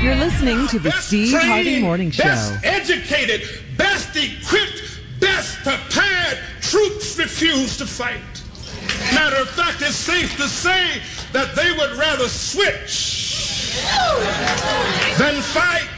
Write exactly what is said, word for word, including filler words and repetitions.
You're listening to the best Steve trained, Harvey Morning Show. Best educated, best equipped, best prepared troops refuse to fight. Matter of fact, it's safe to say that they would rather switch than fight.